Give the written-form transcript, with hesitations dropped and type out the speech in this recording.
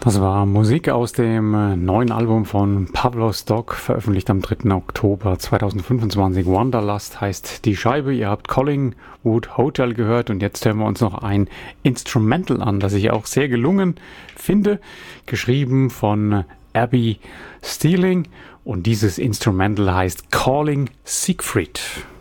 Das war Musik aus dem neuen Album von Pavlo Stock, veröffentlicht am 3. Oktober 2025. Wanderlust heißt die Scheibe. Ihr habt Collingwood Hotel gehört und jetzt hören wir uns noch ein Instrumental an, das ich auch sehr gelungen finde, geschrieben von Abby Steeling, und dieses Instrumental heißt Calling Siegfried.